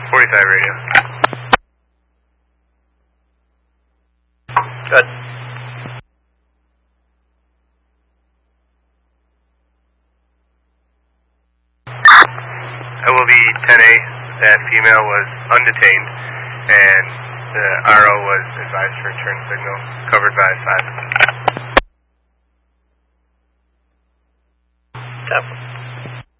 45 radio. Good. It will be 10A. That female was undetained, and the RO was advised for a turn signal, covered by 5. 10.